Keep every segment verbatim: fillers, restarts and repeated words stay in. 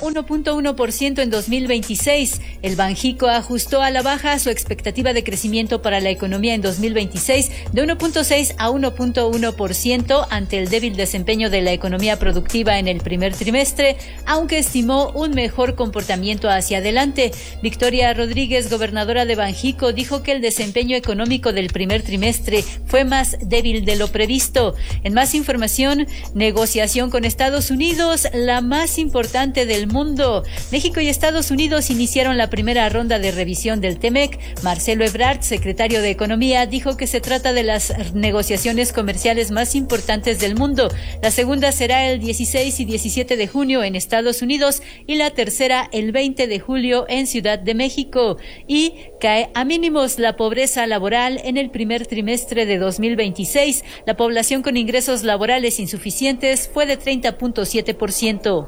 uno punto uno por ciento en dos mil veintiséis. El Banjico ajustó a la baja su expectativa de crecimiento para la economía en dos mil veintiséis de uno punto seis a uno punto uno por ciento ante el débil desempeño de la economía productiva en el primer trimestre, aunque estimó un mejor comportamiento hacia adelante. Victoria Rodríguez, gobernadora de Banjico, dijo que el desempeño económico del primer trimestre fue más débil de lo previsto. En más información, negociación con Estados Unidos, la más importante del mundo. México y Estados Unidos iniciaron la primera ronda de revisión del TEMEC. Marcelo Ebrard, secretario de Economía, dijo que se trata de las negociaciones comerciales más importantes del mundo. La segunda será el dieciséis y diecisiete de junio en Estados Unidos y la tercera el veinte de julio en Ciudad de México. Y cae a mínimos la pobreza laboral en el primer trimestre de dos mil veintiséis. La población con ingresos laborales insuficientes fue de treinta punto siete por ciento.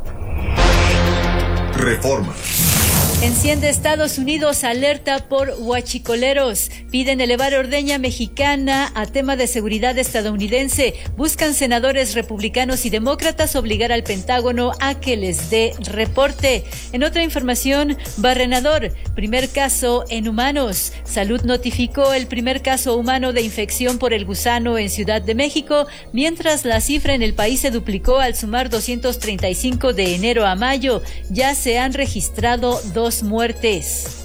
Reforma. Enciende Estados Unidos alerta por huachicoleros. Piden elevar ordeña mexicana a tema de seguridad estadounidense. Buscan senadores republicanos y demócratas obligar al Pentágono a que les dé reporte. En otra información, Barrenador, primer caso en humanos. Salud notificó el primer caso humano de infección por el gusano en Ciudad de México, mientras la cifra en el país se duplicó al sumar doscientos treinta y cinco de enero a mayo. Ya se han registrado dos muertes.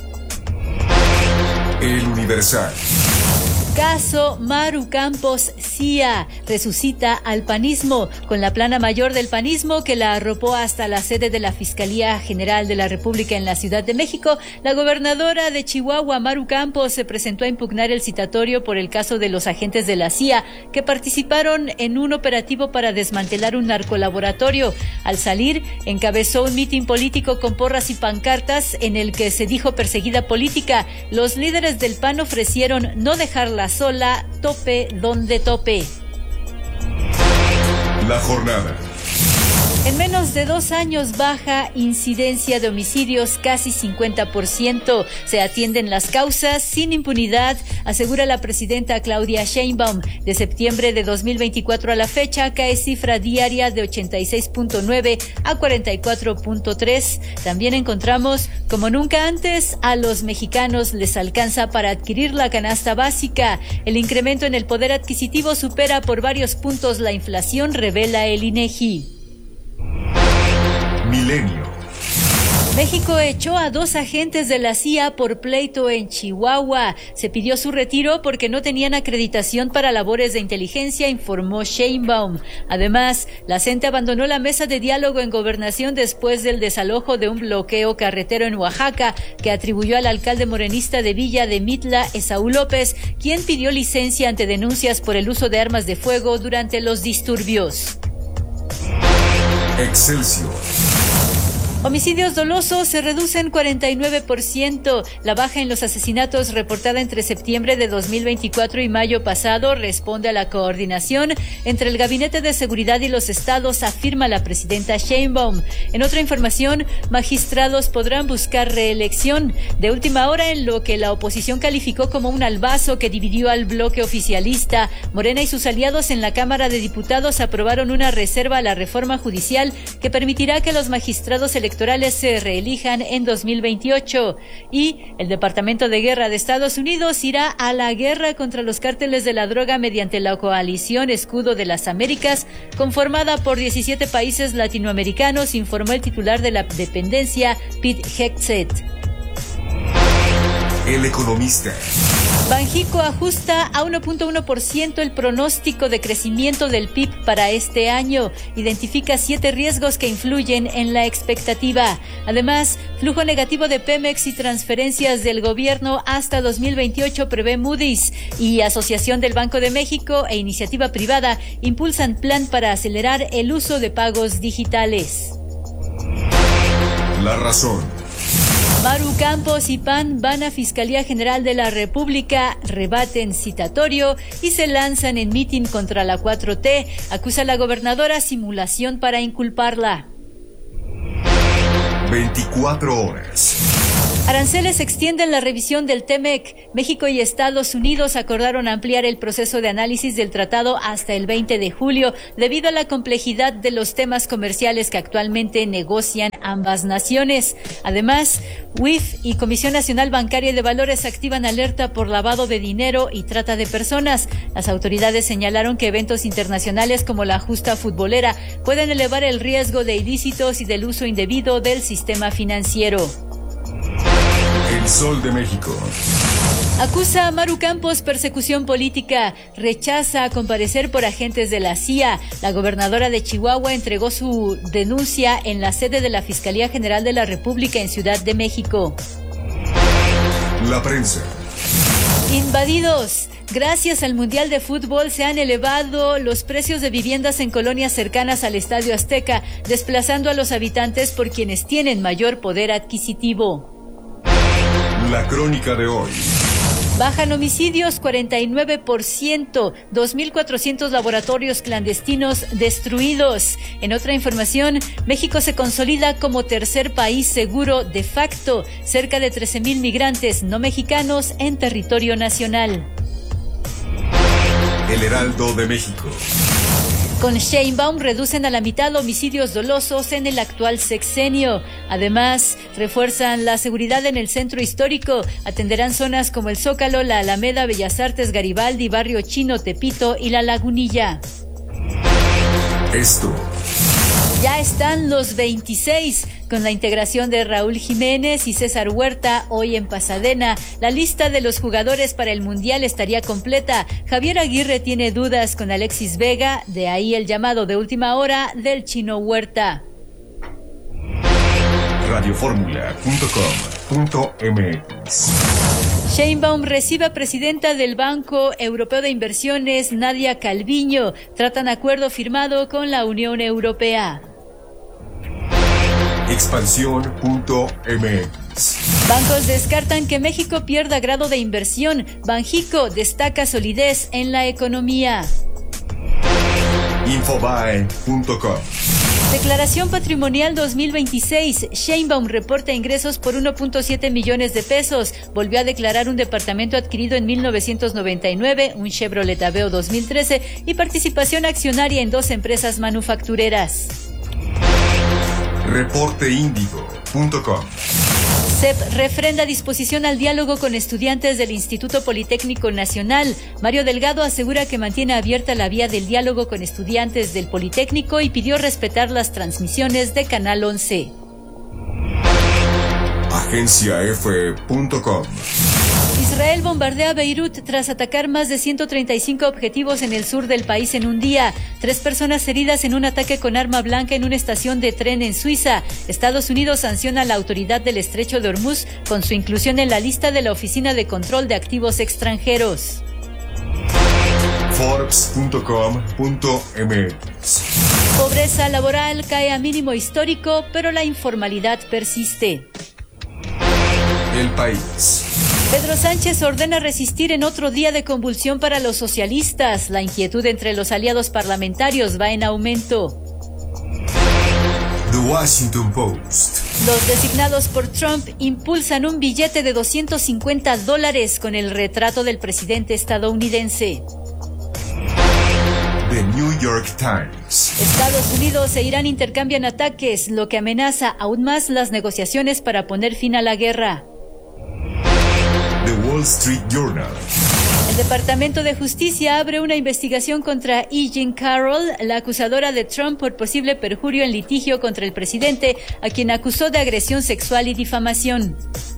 El Universal. Caso Maru Campos Cía resucita al panismo. Con la plana mayor del panismo que la arropó hasta la sede de la Fiscalía General de la República en la Ciudad de México, la gobernadora de Chihuahua, Maru Campos, se presentó a impugnar el citatorio por el caso de los agentes de la C I A que participaron en un operativo para desmantelar un narcolaboratorio. Al salir, encabezó un mitin político con porras y pancartas en el que se dijo perseguida política. Los líderes del P A N ofrecieron no dejarla sola, tope donde tope. La jornada. En menos de dos años baja incidencia de homicidios, casi cincuenta por ciento. Se atienden las causas sin impunidad, asegura la presidenta Claudia Sheinbaum. De septiembre de dos mil veinticuatro a la fecha, cae cifra diaria de ochenta y seis punto nueve a cuarenta y cuatro punto tres. También encontramos, como nunca antes, a los mexicanos les alcanza para adquirir la canasta básica. El incremento en el poder adquisitivo supera por varios puntos la inflación, revela el INEGI. Milenio. México echó a dos agentes de la C I A por pleito en Chihuahua. Se pidió su retiro porque no tenían acreditación para labores de inteligencia, informó Sheinbaum. Además, la CENTE abandonó la mesa de diálogo en Gobernación después del desalojo de un bloqueo carretero en Oaxaca que atribuyó al alcalde morenista de Villa de Mitla, Esaú López, quien pidió licencia ante denuncias por el uso de armas de fuego durante los disturbios. Excelsior. Homicidios dolosos se reducen cuarenta y nueve por ciento. La baja en los asesinatos reportada entre septiembre de dos mil veinticuatro y mayo pasado responde a la coordinación entre el Gabinete de Seguridad y los estados, afirma la presidenta Sheinbaum. En otra información, magistrados podrán buscar reelección. De última hora, en lo que la oposición calificó como un albazo que dividió al bloque oficialista, Morena y sus aliados en la Cámara de Diputados aprobaron una reserva a la reforma judicial que permitirá que los magistrados electorales electorales se reelijan en dos mil veintiocho. Y el Departamento de Guerra de Estados Unidos irá a la guerra contra los cárteles de la droga mediante la coalición Escudo de las Américas, conformada por diecisiete países latinoamericanos, informó el titular de la dependencia, Pete Hegseth. El Economista. Banjico ajusta a uno punto uno por ciento el pronóstico de crecimiento del P I B para este año. Identifica siete riesgos que influyen en la expectativa. Además, flujo negativo de Pemex y transferencias del gobierno hasta dos mil veintiocho prevé Moody's, y Asociación del Banco de México e iniciativa privada impulsan plan para acelerar el uso de pagos digitales. La razón. Maru Campos y P A N van a Fiscalía General de la República, rebaten citatorio y se lanzan en mitin contra la cuatro T. Acusa a la gobernadora simulación para inculparla. veinticuatro horas. Aranceles extienden la revisión del T M E C. México y Estados Unidos acordaron ampliar el proceso de análisis del tratado hasta el veinte de julio, debido a la complejidad de los temas comerciales que actualmente negocian ambas naciones. Además, U I F y Comisión Nacional Bancaria de Valores activan alerta por lavado de dinero y trata de personas. Las autoridades señalaron que eventos internacionales como la justa futbolera pueden elevar el riesgo de ilícitos y del uso indebido del sistema financiero. El Sol de México. Acusa a Maru Campos persecución política. Rechaza comparecer por agentes de la C I A. La gobernadora de Chihuahua entregó su denuncia en la sede de la Fiscalía General de la República en Ciudad de México. La prensa. Invadidos. Gracias al Mundial de Fútbol se han elevado los precios de viviendas en colonias cercanas al Estadio Azteca, desplazando a los habitantes por quienes tienen mayor poder adquisitivo. La crónica de hoy. Bajan homicidios cuarenta y nueve por ciento, dos mil cuatrocientos laboratorios clandestinos destruidos. En otra información, México se consolida como tercer país seguro de facto, cerca de trece mil migrantes no mexicanos en territorio nacional. El Heraldo de México. Con Sheinbaum reducen a la mitad homicidios dolosos en el actual sexenio. Además, refuerzan la seguridad en el centro histórico. Atenderán zonas como el Zócalo, la Alameda, Bellas Artes, Garibaldi, Barrio Chino, Tepito y La Lagunilla. Esto. Ya están los veintiséis. Con la integración de Raúl Jiménez y César Huerta hoy en Pasadena, la lista de los jugadores para el Mundial estaría completa. Javier Aguirre tiene dudas con Alexis Vega, de ahí el llamado de última hora del Chino Huerta. radioformula punto com punto m x. Sheinbaum recibe a presidenta del Banco Europeo de Inversiones, Nadia Calviño. Tratan acuerdo firmado con la Unión Europea. Expansión punto m x. Bancos descartan que México pierda grado de inversión. Banjico destaca solidez en la economía. Infobae punto com. Declaración patrimonial dos mil veintiséis. Sheinbaum reporta ingresos por uno punto siete millones de pesos. Volvió a declarar un departamento adquirido en mil novecientos noventa y nueve, un Chevrolet Aveo dos mil trece y participación accionaria en dos empresas manufactureras. reporte índigo punto com. C E P refrenda disposición al diálogo con estudiantes del Instituto Politécnico Nacional. Mario Delgado asegura que mantiene abierta la vía del diálogo con estudiantes del Politécnico y pidió respetar las transmisiones de Canal once. Agencia F punto com. Israel bombardea Beirut tras atacar más de ciento treinta y cinco objetivos en el sur del país en un día. Tres personas heridas en un ataque con arma blanca en una estación de tren en Suiza. Estados Unidos sanciona a la autoridad del Estrecho de Hormuz con su inclusión en la lista de la Oficina de Control de Activos Extranjeros. Forbes punto com punto m x. Pobreza laboral cae a mínimo histórico, pero la informalidad persiste. El País. Pedro Sánchez ordena resistir en otro día de convulsión para los socialistas. La inquietud entre los aliados parlamentarios va en aumento. The Washington Post. Los designados por Trump impulsan un billete de doscientos cincuenta dólares con el retrato del presidente estadounidense. The New York Times. Estados Unidos e Irán intercambian ataques, lo que amenaza aún más las negociaciones para poner fin a la guerra. The Wall Street Journal. El Departamento de Justicia abre una investigación contra E. Jean Carroll, la acusadora de Trump por posible perjurio en litigio contra el presidente, a quien acusó de agresión sexual y difamación.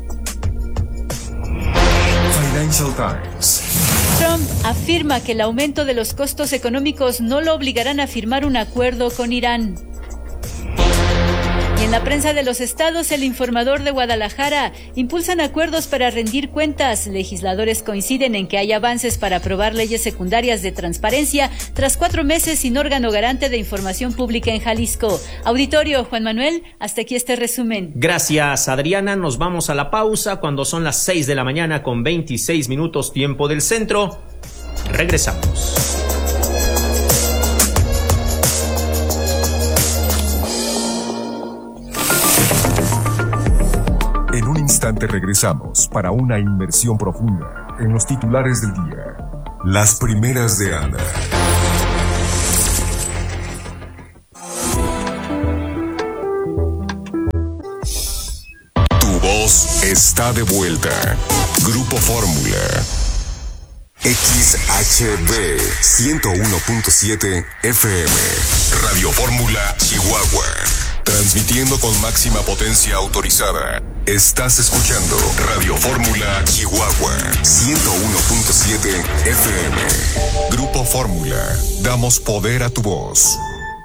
Financial Times. Trump afirma que el aumento de los costos económicos no lo obligarán a firmar un acuerdo con Irán. Y en la prensa de los estados, El Informador de Guadalajara, impulsan acuerdos para rendir cuentas. Legisladores coinciden en que hay avances para aprobar leyes secundarias de transparencia tras cuatro meses sin órgano garante de información pública en Jalisco. Auditorio, Juan Manuel, hasta aquí este resumen. Gracias, Adriana. Nos vamos a la pausa cuando son las seis de la mañana con veintiséis minutos tiempo del centro. Regresamos. En un instante instante regresamos para una inmersión profunda en los titulares del día. Las primeras de Ana. Tu voz está de vuelta. Grupo Fórmula. X H B ciento uno punto siete F M. Radio Fórmula Chihuahua. Transmitiendo con máxima potencia autorizada. Estás escuchando Radio Fórmula Chihuahua ciento uno punto siete F M. Grupo Fórmula. Damos poder a tu voz.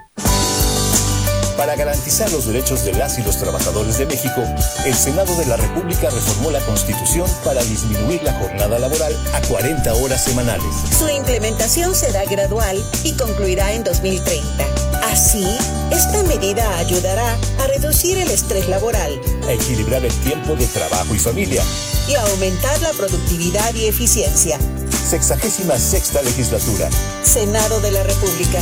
Para garantizar los derechos de las y los trabajadores de México, el Senado de la República reformó la Constitución para disminuir la jornada laboral a cuarenta horas semanales. Su implementación será gradual y concluirá en dos mil treinta. Así, esta medida ayudará a reducir el estrés laboral, a equilibrar el tiempo de trabajo y familia y a aumentar la productividad y eficiencia. Sexagésima sexta legislatura. Senado de la República.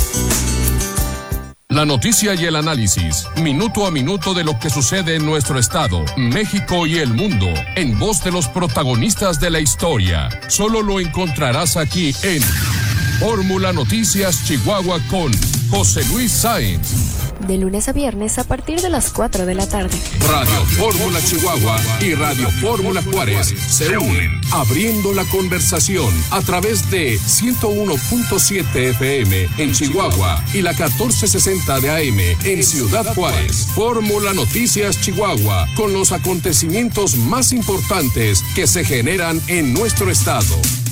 La noticia y el análisis, minuto a minuto de lo que sucede en nuestro estado, México y el mundo, en voz de los protagonistas de la historia. Solo lo encontrarás aquí en Fórmula Noticias Chihuahua con José Luis Sáenz. De lunes a viernes a partir de las cuatro de la tarde. Radio Fórmula Chihuahua y Radio Fórmula Juárez se unen, abriendo la conversación a través de ciento uno punto siete F M en Chihuahua y la catorce sesenta de A M en Ciudad Juárez. Fórmula Noticias Chihuahua, con los acontecimientos más importantes que se generan en nuestro estado.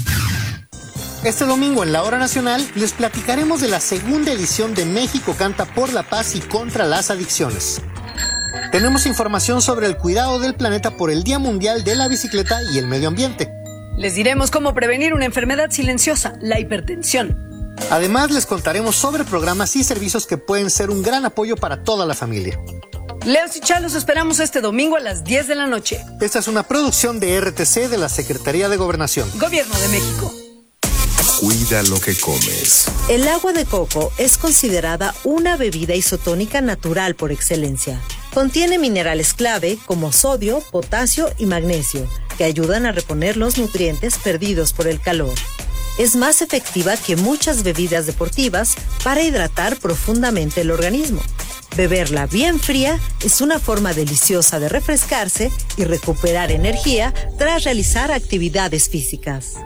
Este domingo en la Hora Nacional les platicaremos de la segunda edición de México Canta por la Paz y contra las Adicciones. Tenemos información sobre el cuidado del planeta por el Día Mundial de la Bicicleta y el Medio Ambiente. Les diremos cómo prevenir una enfermedad silenciosa, la hipertensión. Además, les contaremos sobre programas y servicios que pueden ser un gran apoyo para toda la familia. Leos y Chá, los esperamos este domingo a las diez de la noche. Esta es una producción de R T C de la Secretaría de Gobernación. Gobierno de México. Cuida lo que comes. El agua de coco es considerada una bebida isotónica natural por excelencia. Contiene minerales clave como sodio, potasio y magnesio, que ayudan a reponer los nutrientes perdidos por el calor. Es más efectiva que muchas bebidas deportivas para hidratar profundamente el organismo. Beberla bien fría es una forma deliciosa de refrescarse y recuperar energía tras realizar actividades físicas.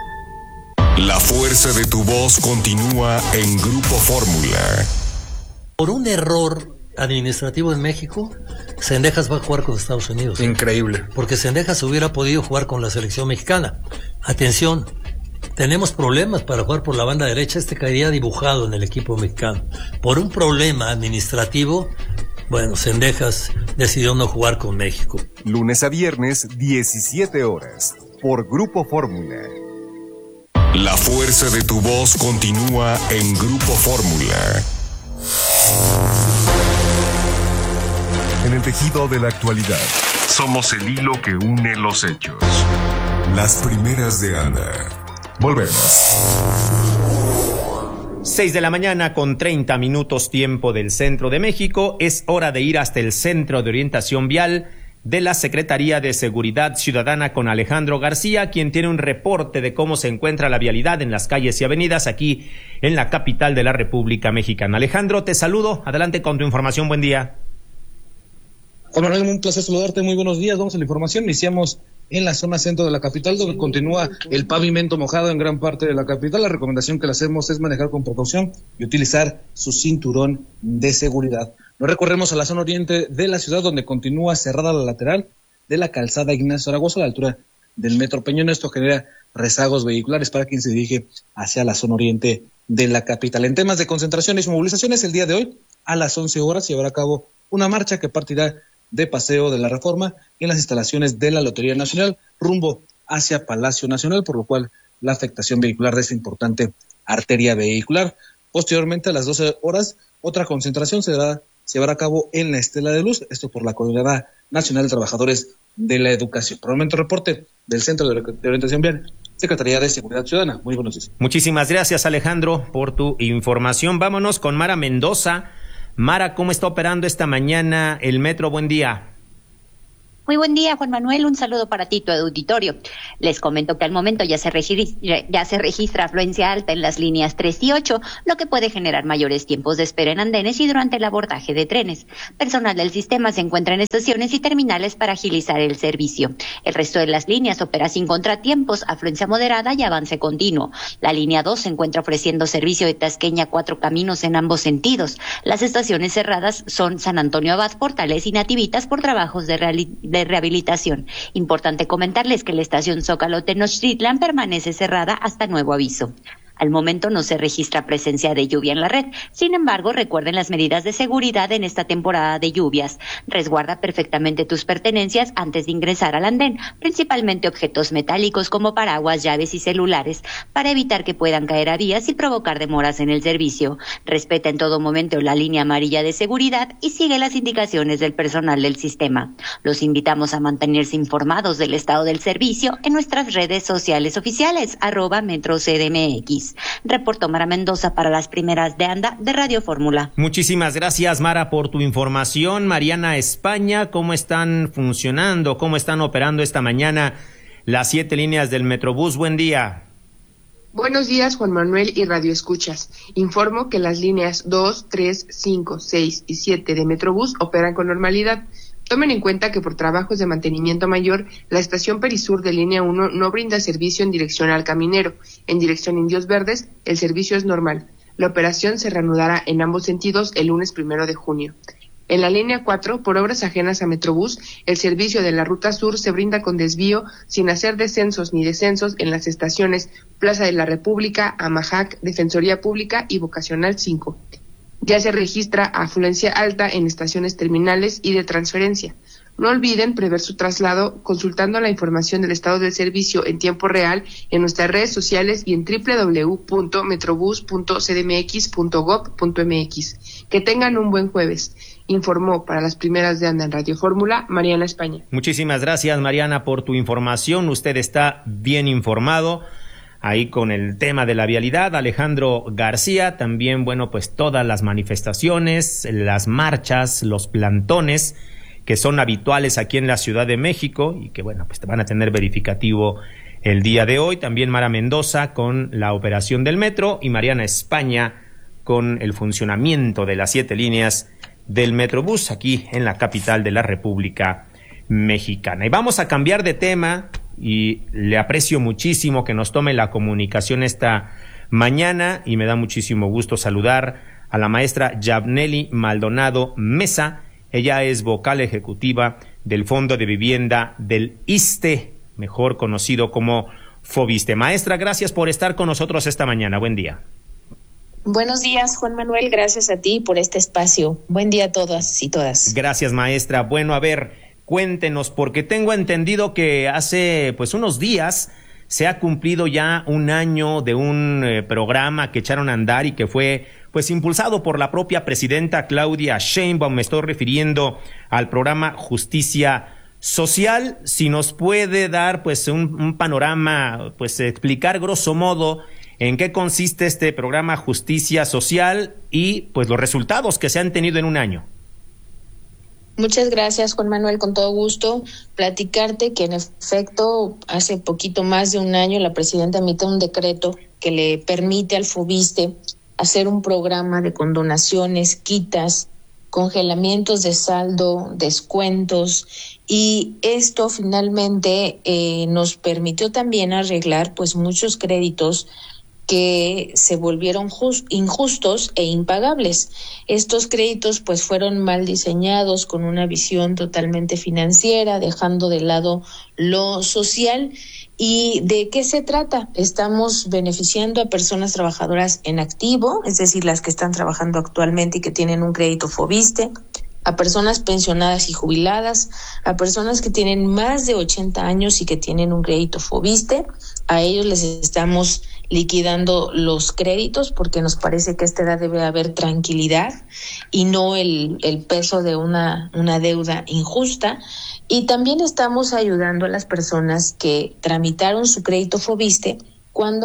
La fuerza de tu voz continúa en Grupo Fórmula. Por un error administrativo en México, Cendejas va a jugar con Estados Unidos. Increíble. Porque Cendejas hubiera podido jugar con la selección mexicana. Atención, tenemos problemas para jugar por la banda derecha. Este caería dibujado en el equipo mexicano. Por un problema administrativo, bueno, Cendejas decidió no jugar con México. Lunes a viernes, diecisiete horas, por Grupo Fórmula. La fuerza de tu voz continúa en Grupo Fórmula. En el tejido de la actualidad, somos el hilo que une los hechos. Las primeras de Ana. Volvemos. seis de la mañana con treinta minutos tiempo del centro de México. Es hora de ir hasta el Centro de Orientación Vial de la Secretaría de Seguridad Ciudadana con Alejandro García, quien tiene un reporte de cómo se encuentra la vialidad en las calles y avenidas aquí en la capital de la República Mexicana. Alejandro, te saludo. Adelante con tu información. Buen día. Juan Manuel, un placer saludarte. Muy buenos días. Vamos a la información. Iniciamos en la zona centro de la capital, donde continúa el pavimento mojado en gran parte de la capital. La recomendación que le hacemos es manejar con precaución y utilizar su cinturón de seguridad. Nos recorremos a la zona oriente de la ciudad, donde continúa cerrada la lateral de la calzada Ignacio Zaragoza a la altura del Metro Peñón. Esto genera rezagos vehiculares para quien se dirige hacia la zona oriente de la capital. En temas de concentraciones y movilizaciones, el día de hoy a las once horas se llevará a cabo una marcha que partirá de Paseo de la Reforma en las instalaciones de la Lotería Nacional rumbo hacia Palacio Nacional, por lo cual la afectación vehicular de esta importante arteria vehicular. Posteriormente, a las doce horas, otra concentración se dará se llevará a cabo en la Estela de Luz, esto por la Coordinadora Nacional de Trabajadores de la Educación. Por el momento, reporte del Centro de Orientación Vial, Secretaría de Seguridad Ciudadana. Muy buenos días. Muchísimas gracias, Alejandro, por tu información. Vámonos con Mara Mendoza. Mara, ¿cómo está operando esta mañana el metro? Buen día. Muy buen día, Juan Manuel. Un saludo para ti, tu auditorio. Les comento que al momento ya se, registra, ya se registra afluencia alta en las líneas tres y ocho, lo que puede generar mayores tiempos de espera en andenes y durante el abordaje de trenes. Personal del sistema se encuentra en estaciones y terminales para agilizar el servicio. El resto de las líneas opera sin contratiempos, afluencia moderada y avance continuo. La línea dos se encuentra ofreciendo servicio de Tasqueña Cuatro Caminos en ambos sentidos. Las estaciones cerradas son San Antonio Abad, Portales y Nativitas por trabajos de realidad de rehabilitación. Importante comentarles que la estación Zócalo Tenochtitlan permanece cerrada hasta nuevo aviso. Al momento no se registra presencia de lluvia en la red. Sin embargo, recuerden las medidas de seguridad en esta temporada de lluvias. Resguarda perfectamente tus pertenencias antes de ingresar al andén, principalmente objetos metálicos como paraguas, llaves y celulares, para evitar que puedan caer a vías y provocar demoras en el servicio. Respeta en todo momento la línea amarilla de seguridad y sigue las indicaciones del personal del sistema. Los invitamos a mantenerse informados del estado del servicio en nuestras redes sociales oficiales, arroba Metro C D M X. Reportó Mara Mendoza para las primeras de ANDA de Radio Fórmula. Muchísimas gracias, Mara, por tu información. Mariana España, ¿cómo están funcionando? ¿Cómo están operando esta mañana las siete líneas del Metrobús? Buen día. Buenos días, Juan Manuel y Radio Escuchas. Informo que las líneas dos, tres, cinco, seis y siete de Metrobús operan con normalidad. Tomen en cuenta que por trabajos de mantenimiento mayor, la estación Perisur de línea uno no brinda servicio en dirección al Caminero. En dirección Indios Verdes, el servicio es normal. La operación se reanudará en ambos sentidos el lunes primero de junio. En la línea cuatro, por obras ajenas a Metrobús, el servicio de la Ruta Sur se brinda con desvío sin hacer descensos ni descensos en las estaciones Plaza de la República, Amajac, Defensoría Pública y Vocacional cinco. Ya se registra afluencia alta en estaciones terminales y de transferencia. No olviden prever su traslado consultando la información del estado del servicio en tiempo real en nuestras redes sociales y en doble u doble u doble u punto metrobús punto c d m x punto gob punto m x. Que tengan un buen jueves. Informó para las primeras de ANDA en Radio Fórmula, Mariana España. Muchísimas gracias, Mariana, por tu información. Usted está bien informado. Ahí con el tema de la vialidad, Alejandro García, también, bueno, pues todas las manifestaciones, las marchas, los plantones que son habituales aquí en la Ciudad de México y que, bueno, pues van a tener verificativo el día de hoy. También Mara Mendoza con la operación del metro y Mariana España con el funcionamiento de las siete líneas del Metrobús aquí en la capital de la República Mexicana. Y vamos a cambiar de tema. Y le aprecio muchísimo que nos tome la comunicación esta mañana y me da muchísimo gusto saludar a la maestra Yabneli Maldonado Mesa. Ella es vocal ejecutiva del Fondo de Vivienda del ISSSTE, mejor conocido como FOVISSSTE. Maestra, gracias por estar con nosotros esta mañana. Buen día. Buenos días, Juan Manuel. Gracias a ti por este espacio. Buen día a todas y todas. Gracias, maestra. Bueno, a ver, cuéntenos, porque tengo entendido que hace pues unos días se ha cumplido ya un año de un eh, programa que echaron a andar y que fue pues impulsado por la propia presidenta Claudia Sheinbaum. Me estoy refiriendo al programa Justicia Social. Si nos puede dar pues un, un panorama, pues explicar grosso modo en qué consiste este programa Justicia Social y pues los resultados que se han tenido en un año. Muchas gracias, Juan Manuel, con todo gusto. Platicarte que en efecto hace poquito más de un año la presidenta emite un decreto que le permite al FOVISSSTE hacer un programa de condonaciones, quitas, congelamientos de saldo, descuentos, y esto finalmente eh, nos permitió también arreglar pues muchos créditos que se volvieron just, injustos e impagables. Estos créditos pues fueron mal diseñados con una visión totalmente financiera, dejando de lado lo social. ¿Y de qué se trata? Estamos beneficiando a personas trabajadoras en activo, es decir, las que están trabajando actualmente y que tienen un crédito FOVISSSTE, a personas pensionadas y jubiladas, a personas que tienen más de ochenta años y que tienen un crédito FOVISSSTE. A ellos les estamos liquidando los créditos porque nos parece que a esta edad debe haber tranquilidad y no el, el peso de una, una deuda injusta. Y también estamos ayudando a las personas que tramitaron su crédito FOVISSSTE cuando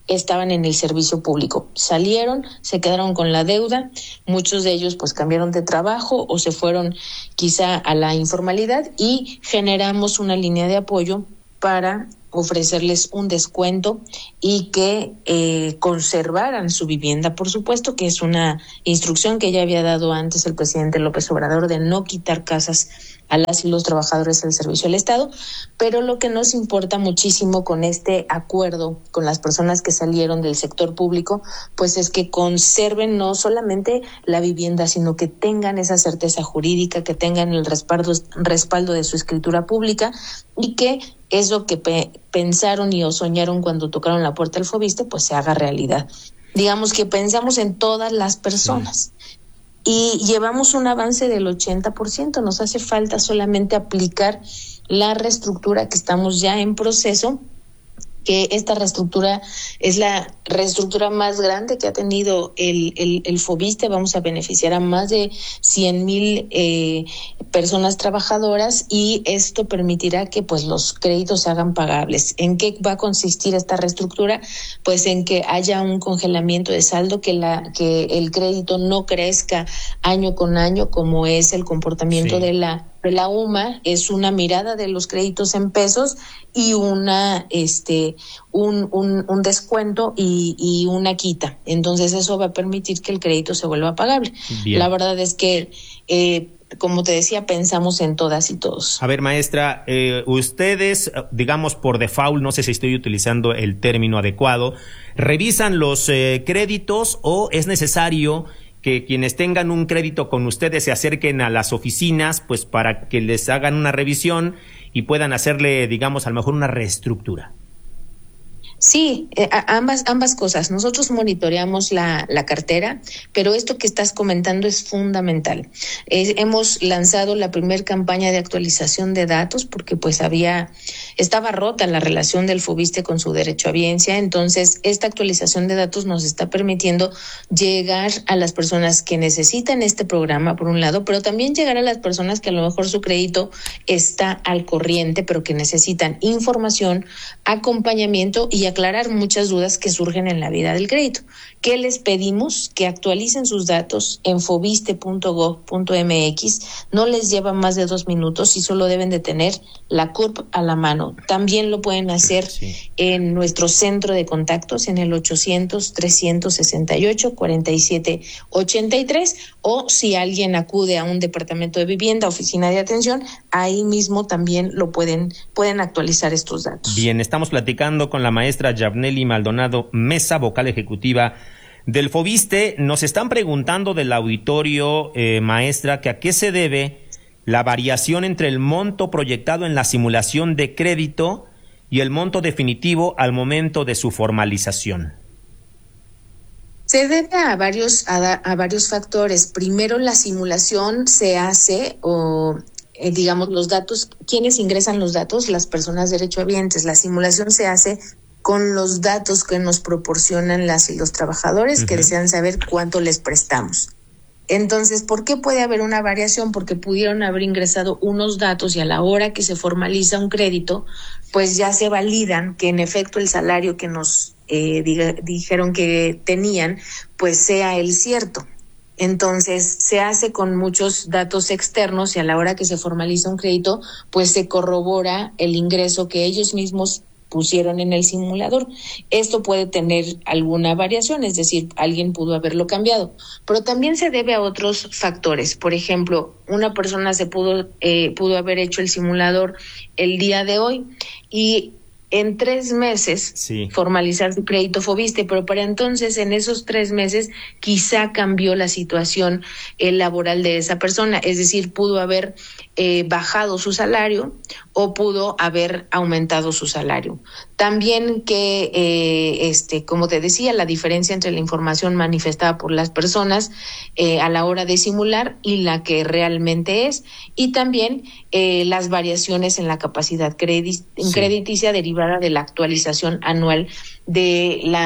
estaban en el servicio público. Salieron, se quedaron con la deuda, muchos de ellos pues cambiaron de trabajo o se fueron quizá a la informalidad y generamos una línea de apoyo para ofrecerles un descuento y que eh, conservaran su vivienda, por supuesto, que es una instrucción que ya había dado antes el presidente López Obrador de no quitar casas a las y los trabajadores del servicio del Estado, pero lo que nos importa muchísimo con este acuerdo con las personas que salieron del sector público, pues es que conserven no solamente la vivienda, sino que tengan esa certeza jurídica, que tengan el respaldo, respaldo de su escritura pública y que eso que pe- pensaron y o soñaron cuando tocaron la puerta del Fobiste, pues se haga realidad. Digamos que pensamos en todas las personas. Sí. Y llevamos un avance del ochenta por ciento. Nos hace falta solamente aplicar la reestructura que estamos ya en proceso, que esta reestructura es la reestructura más grande que ha tenido el, el, el Fobiste. Vamos a beneficiar a más de cien mil eh, personas trabajadoras y esto permitirá que pues los créditos se hagan pagables. ¿En qué va a consistir esta reestructura? Pues en que haya un congelamiento de saldo, que la que el crédito no crezca año con año como es el comportamiento sí. de la de la U M A. Es una mirada de los créditos en pesos y una este un un, un descuento y, y una quita. Entonces eso va a permitir que el crédito se vuelva pagable. Bien. La verdad es que eh, como te decía, pensamos en todas y todos. A ver, maestra, eh, ustedes, digamos por default, no sé si estoy utilizando el término adecuado, ¿revisan los eh, créditos o es necesario que quienes tengan un crédito con ustedes se acerquen a las oficinas, pues para que les hagan una revisión y puedan hacerle, digamos, a lo mejor una reestructura? Sí, eh, ambas ambas cosas. Nosotros monitoreamos la, la cartera, pero esto que estás comentando es fundamental. Eh, hemos lanzado la primer campaña de actualización de datos porque pues había estaba rota la relación del Fobiste con su derecho a biencia. Entonces, esta actualización de datos nos está permitiendo llegar a las personas que necesitan este programa, por un lado, pero también llegar a las personas que a lo mejor su crédito está al corriente, pero que necesitan información, acompañamiento y aclarar muchas dudas que surgen en la vida del crédito. ¿Qué les pedimos? Que actualicen sus datos en fobiste punto gob punto mx. No les lleva más de dos minutos y solo deben de tener la C U R P a la mano. También lo pueden hacer sí. en nuestro centro de contactos en el ochocientos, trescientos sesenta y ocho, cuarenta y siete ochenta y tres, o si alguien acude a un departamento de vivienda, oficina de atención, ahí mismo también lo pueden, pueden actualizar estos datos. Bien, estamos platicando con la maestra Yabneli Maldonado Mesa, vocal ejecutiva del Fobiste. Nos están preguntando del auditorio, eh, maestra, que a qué se debe la variación entre el monto proyectado en la simulación de crédito y el monto definitivo al momento de su formalización. Se debe a varios a, a varios factores. Primero, la simulación se hace o eh, digamos los datos, ¿quiénes ingresan los datos? Las personas derechohabientes. La simulación se hace con los datos que nos proporcionan las y los trabajadores uh-huh. que desean saber cuánto les prestamos. Entonces, ¿por qué puede haber una variación? Porque pudieron haber ingresado unos datos y a la hora que se formaliza un crédito, pues ya se validan que en efecto el salario que nos eh, diga, dijeron que tenían, pues sea el cierto. Entonces, se hace con muchos datos externos y a la hora que se formaliza un crédito, pues se corrobora el ingreso que ellos mismos pusieron en el simulador. Esto puede tener alguna variación, es decir, alguien pudo haberlo cambiado, pero también se debe a otros factores. Por ejemplo, una persona se pudo eh, pudo haber hecho el simulador el día de hoy y en tres meses sí. formalizar su crédito Fobiste, pero para entonces en esos tres meses quizá cambió la situación eh, laboral de esa persona, es decir, pudo haber eh, bajado su salario o pudo haber aumentado su salario. También que, eh, este, como te decía, la diferencia entre la información manifestada por las personas eh, a la hora de simular y la que realmente es, y también eh, las variaciones en la capacidad credit- sí. crediticia derivada de la actualización anual de la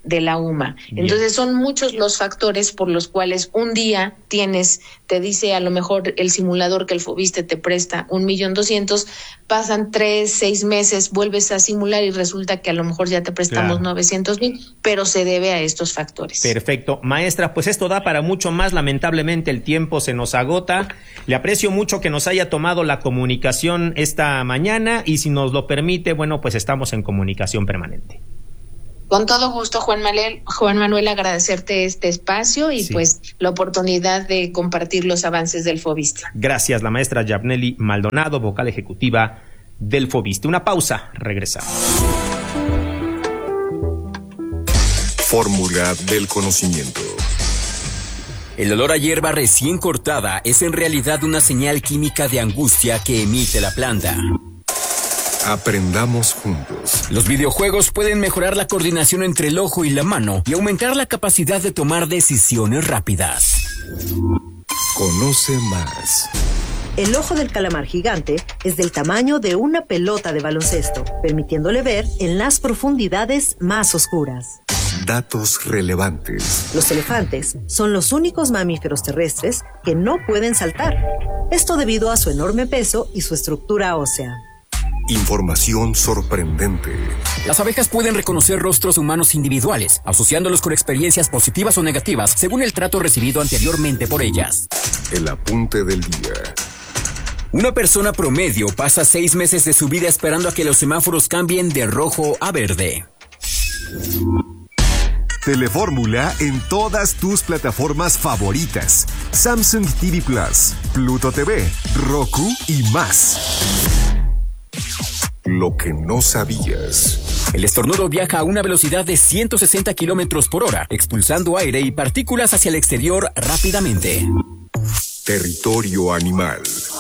de la U M A. Bien. Entonces son muchos los factores por los cuales un día tienes, te dice a lo mejor el simulador que el Fobiste te presta un millón doscientos, pasan tres, seis meses, vuelves a simular y resulta que a lo mejor ya te prestamos claro. novecientos mil, pero se debe a estos factores. Perfecto. Maestra, pues esto da para mucho más, lamentablemente el tiempo se nos agota. Le aprecio mucho que nos haya tomado la comunicación esta mañana y si nos lo permite, bueno, pues estamos en comunicación permanente. Con todo gusto, Juan Manuel, Juan Manuel, agradecerte este espacio y sí. pues la oportunidad de compartir los avances del Fobiste. Gracias, la maestra Yabneli Maldonado, vocal ejecutiva del Fobiste. Una pausa, regresamos. Fórmula del conocimiento. El olor a hierba recién cortada es en realidad una señal química de angustia que emite la planta. Aprendamos juntos. Los videojuegos pueden mejorar la coordinación entre el ojo y la mano y aumentar la capacidad de tomar decisiones rápidas. Conoce más. El ojo del calamar gigante es del tamaño de una pelota de baloncesto, permitiéndole ver en las profundidades más oscuras. Datos relevantes. Los elefantes son los únicos mamíferos terrestres que no pueden saltar. Esto debido a su enorme peso y su estructura ósea. Información sorprendente. Las abejas pueden reconocer rostros humanos individuales, asociándolos con experiencias positivas o negativas según el trato recibido anteriormente por ellas. El apunte del día. Una persona promedio pasa seis meses de su vida esperando a que los semáforos cambien de rojo a verde. Telefórmula en todas tus plataformas favoritas. Samsung T V Plus, Pluto T V, Roku y más. Lo que no sabías. El estornudo viaja a una velocidad de ciento sesenta kilómetros por hora, expulsando aire y partículas hacia el exterior rápidamente. Territorio animal.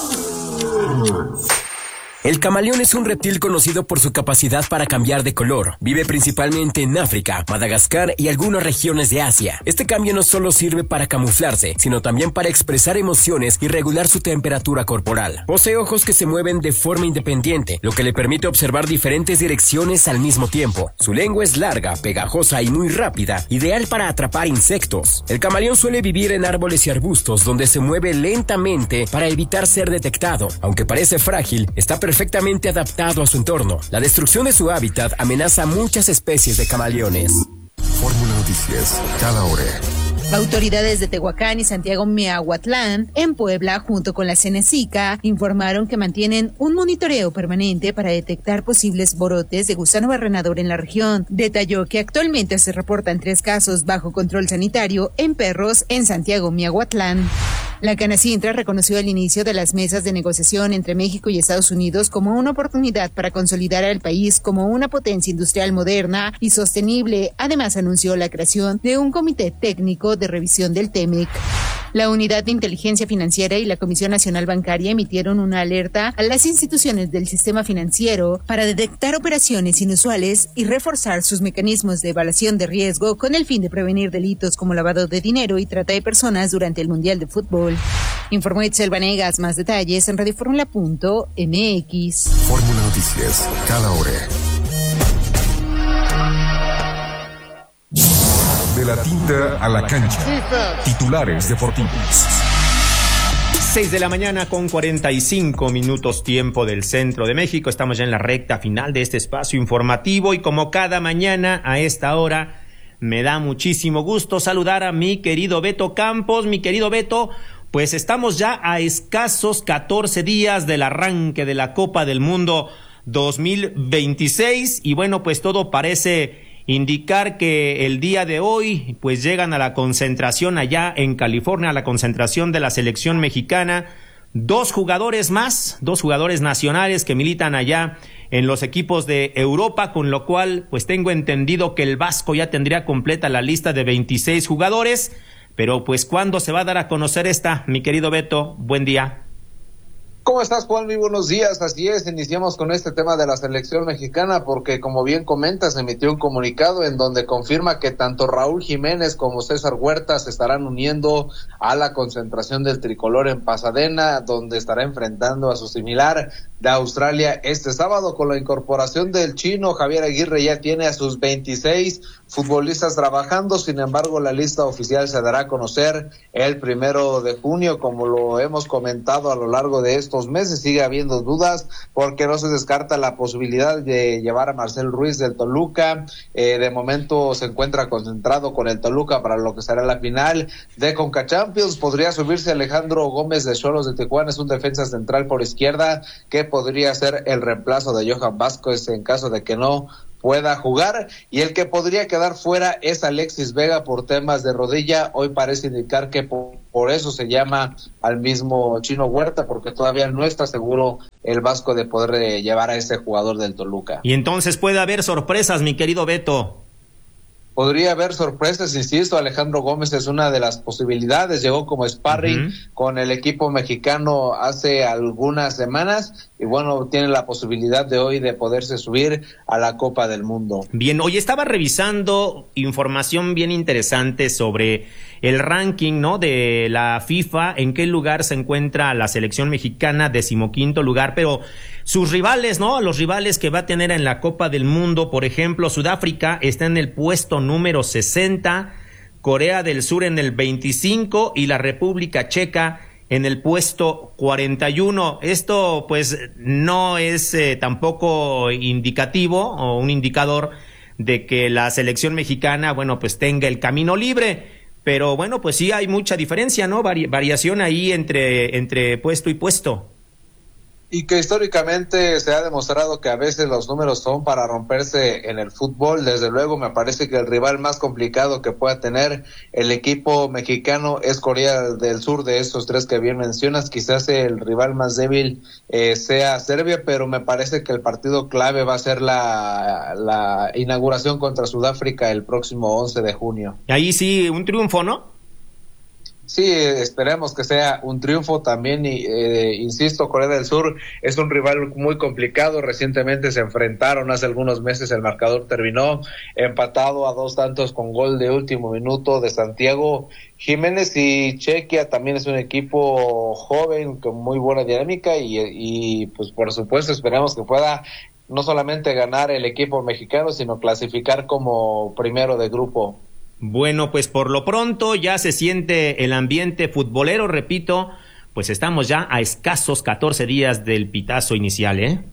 El camaleón es un reptil conocido por su capacidad para cambiar de color. Vive principalmente en África, Madagascar y algunas regiones de Asia. Este cambio no solo sirve para camuflarse, sino también para expresar emociones y regular su temperatura corporal. Posee ojos que se mueven de forma independiente, lo que le permite observar diferentes direcciones al mismo tiempo. Su lengua es larga, pegajosa y muy rápida, ideal para atrapar insectos. El camaleón suele vivir en árboles y arbustos donde se mueve lentamente para evitar ser detectado. Aunque parece frágil, está perfectamente perfectamente adaptado a su entorno. La destrucción de su hábitat amenaza a muchas especies de camaleones. Fórmula Noticias, cada hora. Autoridades de Tehuacán y Santiago Miahuatlán, en Puebla, junto con la Cenezica, informaron que mantienen un monitoreo permanente para detectar posibles brotes de gusano barrenador en la región. Detalló que actualmente se reportan tres casos bajo control sanitario en perros en Santiago Miahuatlán. La Canacintra reconoció el inicio de las mesas de negociación entre México y Estados Unidos como una oportunidad para consolidar al país como una potencia industrial moderna y sostenible. Además, anunció la creación de un comité técnico de revisión del TEMEC. La Unidad de Inteligencia Financiera y la Comisión Nacional Bancaria emitieron una alerta a las instituciones del sistema financiero para detectar operaciones inusuales y reforzar sus mecanismos de evaluación de riesgo con el fin de prevenir delitos como lavado de dinero y trata de personas durante el Mundial de Fútbol. Informó Itzel Vanegas. Más detalles en radioformula punto m x. Fórmula Noticias, cada hora. De la tinta a la cancha. Titulares deportivos. seis de la mañana con cuarenta y cinco minutos tiempo del centro de México. Estamos ya en la recta final de este espacio informativo y como cada mañana a esta hora me da muchísimo gusto saludar a mi querido Beto Campos. Mi querido Beto, pues estamos ya a escasos catorce días del arranque de la Copa del Mundo dos mil veintiséis y bueno, pues todo parece indicar que el día de hoy pues llegan a la concentración allá en California, a la concentración de la selección mexicana, dos jugadores más, dos jugadores nacionales que militan allá en los equipos de Europa, con lo cual pues tengo entendido que el Vasco ya tendría completa la lista de veintiséis jugadores, pero pues ¿cuándo se va a dar a conocer esta, mi querido Beto? Buen día. ¿Cómo estás, Juan? Muy buenos días. Así es, iniciamos con este tema de la selección mexicana porque, como bien comentas, emitió un comunicado en donde confirma que tanto Raúl Jiménez como César Huerta se estarán uniendo a la concentración del tricolor en Pasadena, donde estará enfrentando a su similar de Australia este sábado. Con la incorporación del chino, Javier Aguirre ya tiene a sus veintiséis futbolistas trabajando. Sin embargo, la lista oficial se dará a conocer el primero de junio, como lo hemos comentado a lo largo de estos meses. Sigue habiendo dudas porque no se descarta la posibilidad de llevar a Marcel Ruiz del Toluca. Eh, de momento se encuentra concentrado con el Toluca para lo que será la final de Conca Champions. Podría subirse Alejandro Gómez de Xolos de Tijuana, es un defensa central por izquierda que podría ser el reemplazo de Johan Vázquez en caso de que no pueda jugar, y el que podría quedar fuera es Alexis Vega por temas de rodilla. Hoy parece indicar que por, por eso se llama al mismo Chino Huerta, porque todavía no está seguro el Vasco de poder eh, llevar a ese jugador del Toluca. Y entonces puede haber sorpresas, mi querido Beto. Podría haber sorpresas, insisto, Alejandro Gómez es una de las posibilidades, llegó como sparring uh-huh. con el equipo mexicano hace algunas semanas y bueno, tiene la posibilidad de hoy de poderse subir a la Copa del Mundo. Bien, hoy estaba revisando información bien interesante sobre el ranking, ¿no?, de la FIFA, en qué lugar se encuentra la selección mexicana, decimoquinto lugar, pero sus rivales, ¿no?, los rivales que va a tener en la Copa del Mundo, por ejemplo, Sudáfrica está en el puesto número sesenta, Corea del Sur en el veinticinco y la República Checa en el puesto cuarenta y uno. Esto pues no es eh, tampoco indicativo o un indicador de que la selección mexicana, bueno, pues tenga el camino libre, pero bueno, pues sí hay mucha diferencia, ¿no? Vari- variación ahí entre, entre puesto y puesto. Y que históricamente se ha demostrado que a veces los números son para romperse en el fútbol. Desde luego me parece que el rival más complicado que pueda tener el equipo mexicano es Corea del Sur, de esos tres que bien mencionas. Quizás el rival más débil eh, sea Serbia, pero me parece que el partido clave va a ser la, la inauguración contra Sudáfrica el próximo once de junio. Ahí sí, un triunfo, ¿no? Sí, esperemos que sea un triunfo también, y eh, insisto, Corea del Sur es un rival muy complicado. Recientemente se enfrentaron hace algunos meses, el marcador terminó empatado a dos tantos con gol de último minuto de Santiago Jiménez, y Chequia también es un equipo joven con muy buena dinámica y, y pues por supuesto esperamos que pueda no solamente ganar el equipo mexicano, sino clasificar como primero de grupo. Bueno, pues por lo pronto ya se siente el ambiente futbolero, repito, pues estamos ya a escasos catorce días del pitazo inicial, ¿eh?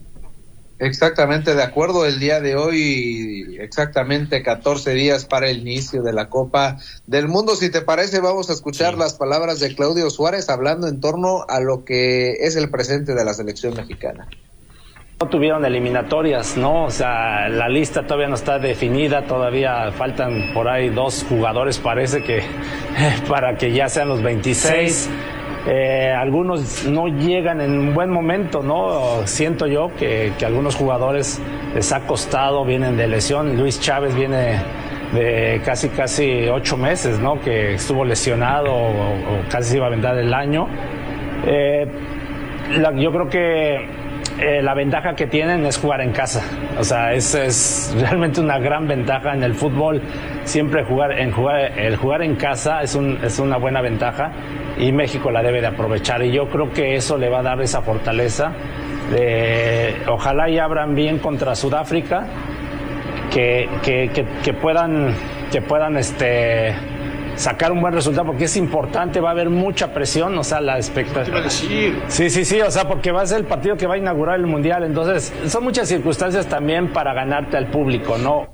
Exactamente, de acuerdo, el día de hoy, exactamente catorce días para el inicio de la Copa del Mundo. Si te parece, vamos a escuchar sí. las palabras de Claudio Suárez hablando en torno a lo que es el presente de la selección mexicana. No tuvieron eliminatorias, ¿no? O sea, la lista todavía no está definida, todavía faltan por ahí dos jugadores, parece que para que ya sean los veintiséis. Eh, algunos no llegan en un buen momento, ¿no? Siento yo que, que a algunos jugadores les ha costado, vienen de lesión. Luis Chávez viene de casi casi ocho meses, ¿no? Que estuvo lesionado o, o casi se iba a aventar el año. Eh, la, yo creo que Eh, la ventaja que tienen es jugar en casa, o sea, es, es realmente una gran ventaja en el fútbol. Siempre jugar en jugar el jugar en casa es un es una buena ventaja y México la debe de aprovechar, y yo creo que eso le va a dar esa fortaleza. De, ojalá y abran bien contra Sudáfrica, que que, que, que puedan que puedan este sacar un buen resultado, porque es importante, va a haber mucha presión, o sea, la expectativa. Sí, sí, sí, o sea, porque va a ser el partido que va a inaugurar el Mundial, entonces son muchas circunstancias también para ganarte al público, ¿no?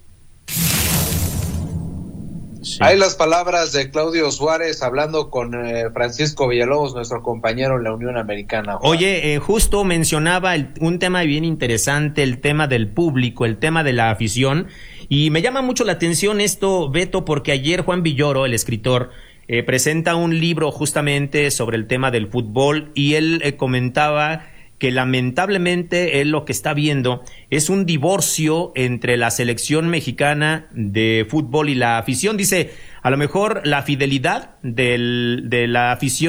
Sí. Hay las palabras de Claudio Suárez hablando con eh, Francisco Villalobos, nuestro compañero en la Unión Americana. Juan. Oye, eh, justo mencionaba el, un tema bien interesante, el tema del público, el tema de la afición, y me llama mucho la atención esto, Beto, porque ayer Juan Villoro, el escritor, eh, presenta un libro justamente sobre el tema del fútbol, y él eh, comentaba que lamentablemente él lo que está viendo es un divorcio entre la selección mexicana de fútbol y la afición. Dice, a lo mejor la fidelidad del, de la afición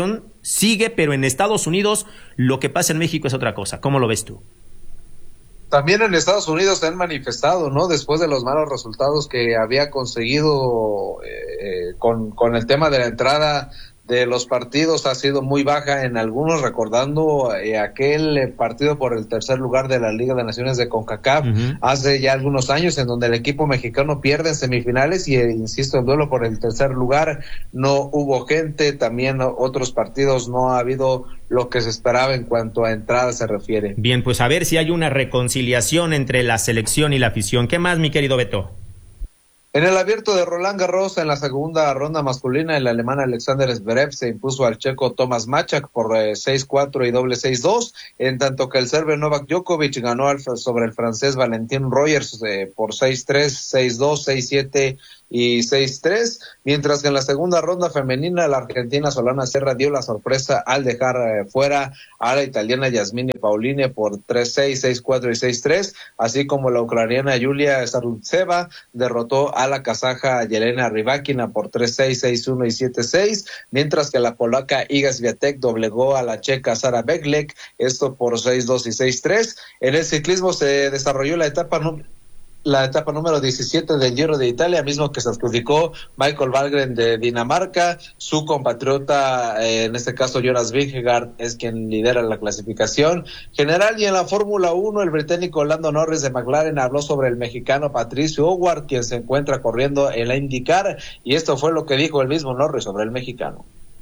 sigue, pero en Estados Unidos lo que pasa en México es otra cosa. ¿Cómo lo ves tú? También en Estados Unidos se han manifestado, ¿no? Después de los malos resultados que había conseguido eh, con, con el tema de la entrada de los partidos, ha sido muy baja en algunos, recordando eh, aquel eh, partido por el tercer lugar de la Liga de Naciones de CONCACAF uh-huh. hace ya algunos años, en donde el equipo mexicano pierde en semifinales y, eh, insisto, el duelo por el tercer lugar no hubo gente, también otros partidos no ha habido lo que se esperaba en cuanto a entrada se refiere. Bien, pues a ver si hay una reconciliación entre la selección y la afición. ¿Qué más, mi querido Beto? En el abierto de Roland Garros, en la segunda ronda masculina, el alemán Alexander Zverev se impuso al checo Tomáš Maček por eh, seis cuatro y doble seis dos, en tanto que el serbio Novak Djokovic ganó al, sobre el francés Valentin Rogers eh, por seis tres, seis dos, seis siete y seis tres, mientras que en la segunda ronda femenina la argentina Solana Serra dio la sorpresa al dejar eh, fuera a la italiana Yasmine Paolini por tres seis, seis cuatro y seis tres, así como la ucraniana Yulia Sarutseva derrotó a la kazaja Yelena Rybakina por tres seis, seis uno y siete seis, mientras que la polaca Iga Swiatek doblegó a la checa Sara Beglek, esto por seis dos y seis tres. En el ciclismo se desarrolló la etapa número la etapa número diecisiete del Giro de Italia, mismo que se adjudicó Michael Valgren de Dinamarca. Su compatriota, eh, en este caso Jonas Vingegaard, es quien lidera la clasificación general. Y en la Fórmula uno, el británico Lando Norris de McLaren habló sobre el mexicano Patricio Howard, quien se encuentra corriendo en la IndyCar, y esto fue lo que dijo el mismo Norris sobre el mexicano.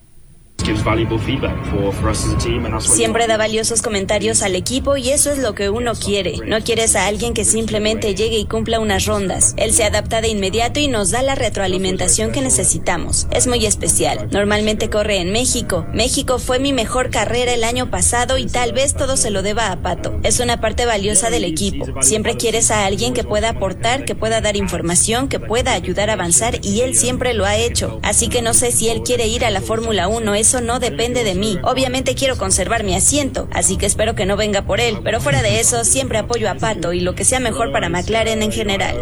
Siempre da valiosos comentarios al equipo y eso es lo que uno quiere. No quieres a alguien que simplemente llegue y cumpla unas rondas. Él se adapta de inmediato y nos da la retroalimentación que necesitamos. Es muy especial. Normalmente corre en México. México fue mi mejor carrera el año pasado y tal vez todo se lo deba a Pato. Es una parte valiosa del equipo. Siempre quieres a alguien que pueda aportar, que pueda dar información, que pueda ayudar a avanzar, y él siempre lo ha hecho. Así que no sé si él quiere ir a la Fórmula uno, eso no depende de mí. Obviamente quiero conservar mi asiento, así que espero que no venga por él, pero fuera de eso siempre apoyo a Pato y lo que sea mejor para McLaren en general.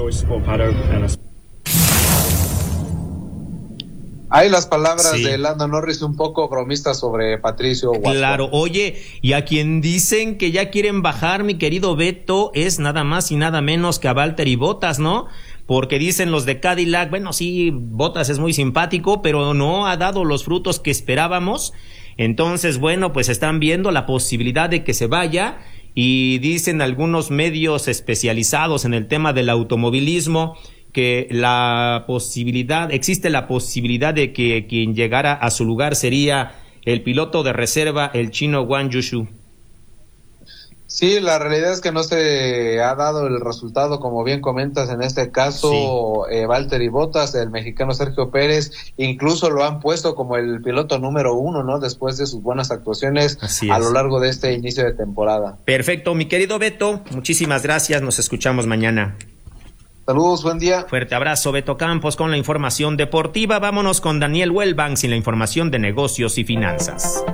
Hay las palabras sí. de Lando Norris un poco bromistas sobre Patricio Howard. Claro, oye, y a quien dicen que ya quieren bajar, mi querido Beto, es nada más y nada menos que a Valtteri Bottas, ¿no? Porque dicen los de Cadillac, bueno, sí, Bottas es muy simpático, pero no ha dado los frutos que esperábamos. Entonces, bueno, pues están viendo la posibilidad de que se vaya, y dicen algunos medios especializados en el tema del automovilismo que la posibilidad, existe la posibilidad de que quien llegara a su lugar sería el piloto de reserva, el chino Guan Yushu. Sí, la realidad es que no se ha dado el resultado, como bien comentas, en este caso, sí. eh, Valtteri Bottas, el mexicano Sergio Pérez, incluso lo han puesto como el piloto número uno, ¿no? Después de sus buenas actuaciones a lo largo de este inicio de temporada. Perfecto, mi querido Beto, muchísimas gracias, nos escuchamos mañana. Saludos, buen día. Fuerte abrazo, Beto Campos, con la información deportiva. Vámonos con Daniel Wellbanks y la información de negocios y finanzas.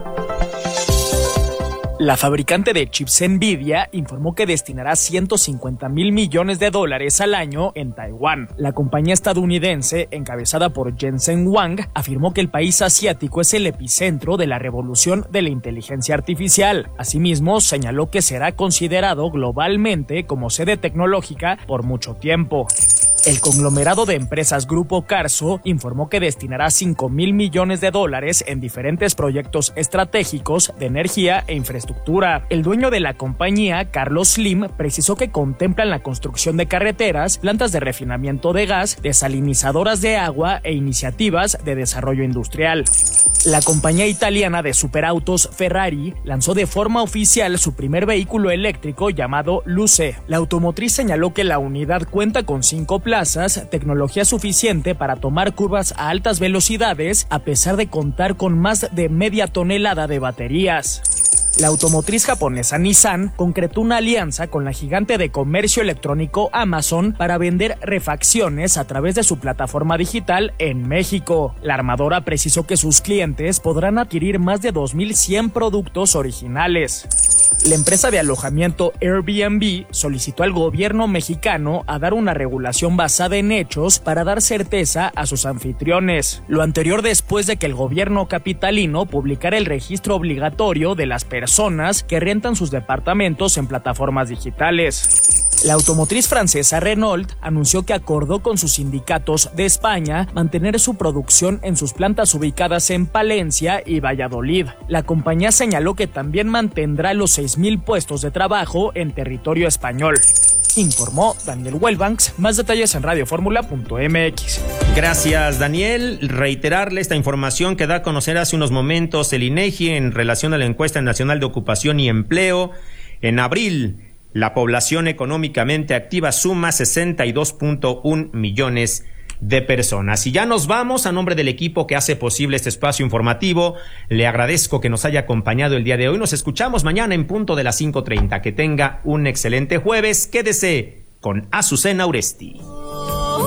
La fabricante de chips Nvidia informó que destinará ciento cincuenta mil millones de dólares al año en Taiwán. La compañía estadounidense, encabezada por Jensen Huang, afirmó que el país asiático es el epicentro de la revolución de la inteligencia artificial. Asimismo, señaló que será considerado globalmente como sede tecnológica por mucho tiempo. El conglomerado de empresas Grupo Carso informó que destinará cinco mil millones de dólares en diferentes proyectos estratégicos de energía e infraestructura. El dueño de la compañía, Carlos Slim, precisó que contemplan la construcción de carreteras, plantas de refinamiento de gas, desalinizadoras de agua e iniciativas de desarrollo industrial. La compañía italiana de superautos Ferrari lanzó de forma oficial su primer vehículo eléctrico llamado Luce. La automotriz señaló que la unidad cuenta con cinco plazas, tecnología suficiente para tomar curvas a altas velocidades, a pesar de contar con más de media tonelada de baterías. La automotriz japonesa Nissan concretó una alianza con la gigante de comercio electrónico Amazon para vender refacciones a través de su plataforma digital en México. La armadora precisó que sus clientes podrán adquirir más de dos mil cien productos originales. La empresa de alojamiento Airbnb solicitó al gobierno mexicano a dar una regulación basada en hechos para dar certeza a sus anfitriones. Lo anterior después de que el gobierno capitalino publicara el registro obligatorio de las personas que rentan sus departamentos en plataformas digitales. La automotriz francesa Renault anunció que acordó con sus sindicatos de España mantener su producción en sus plantas ubicadas en Palencia y Valladolid. La compañía señaló que también mantendrá los seis mil puestos de trabajo en territorio español. Informó Daniel Wellbanks. Más detalles en radio fórmula punto m x. Gracias, Daniel. Reiterarle esta información que da a conocer hace unos momentos el INEGI en relación a la encuesta nacional de ocupación y empleo. En abril, la población económicamente activa suma sesenta y dos punto uno millones de personas. Y ya nos vamos. A nombre del equipo que hace posible este espacio informativo, le agradezco que nos haya acompañado el día de hoy. Nos escuchamos mañana en punto de las cinco treinta. Que tenga un excelente jueves. Quédese con Azucena Uresti.